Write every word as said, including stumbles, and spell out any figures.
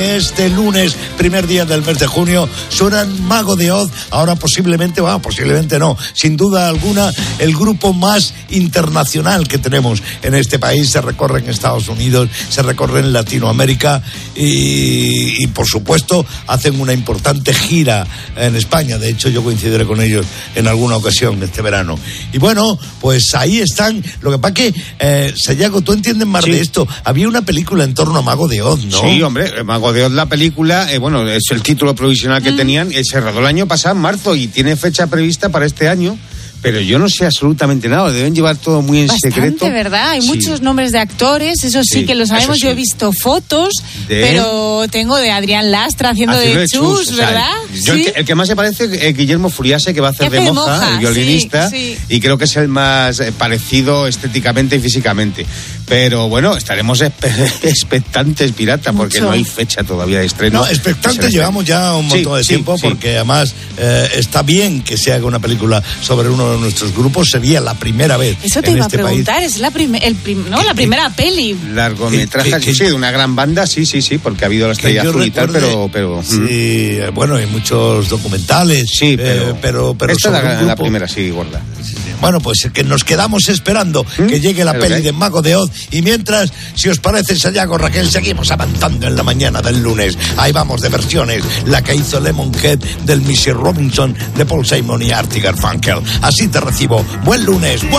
Este lunes, primer día del mes de junio, suenan Mago de Oz. Ahora posiblemente, bueno, posiblemente no, sin duda alguna, el grupo más internacional que tenemos en este país. Se recorre en Estados Unidos, se recorre en Latinoamérica y, y por supuesto hacen una importante gira en España. De hecho, yo coincidiré con ellos en alguna ocasión este verano. Y bueno, pues ahí están. Lo que pasa que, eh, Sayago, tú entiendes más sí. de esto. Había una película en torno a Mago de Oz, ¿no? Sí, hombre, Mago de Oz, la película, eh, bueno, es el título provisional que mm. tenían, eh, se rodó el año pasado, en marzo, y tiene fecha prevista para este año. Pero yo no sé absolutamente nada, deben llevar todo muy en Bastante, secreto. ¿verdad? Hay sí. muchos nombres de actores, eso sí, sí que lo sabemos. Sí. Yo he visto fotos, de... pero tengo de Adrián Lastra haciendo, haciendo de Chus, Chus, ¿verdad? O sea, yo ¿sí? el, que, el que más se parece es Guillermo Furiase, que va a hacer de moja, moja, el violinista, sí, sí. y creo que es el más parecido estéticamente y físicamente. Pero bueno, estaremos expectantes, pirata, porque Mucho. no hay fecha todavía de estreno. No, expectantes llevamos ya un montón sí, de tiempo, sí, porque sí. además eh, está bien que se haga una película sobre uno de nuestros grupos. Sería la primera vez. Eso te en iba este a preguntar, país. es la, prim- el prim- ¿no? la primera peli. Largometraje, sí, sí, de una gran banda, sí, sí, sí, porque ha habido la Estrella Azul y tal, pero... pero sí, mm. bueno, hay muchos documentales. Sí, pero... Eh, pero, pero esta es la, la primera, sí, gorda. Sí, sí. Bueno, pues que nos quedamos esperando ¿Mm? que llegue la peli de Mago de Oz. Y mientras, si os parece, Sayago, Raquel, seguimos avanzando en la mañana del lunes. Ahí vamos de versiones. La que hizo Lemonhead del missus Robinson de Paul Simon y Artie Garfunkel. Así te recibo. Buen lunes. Buen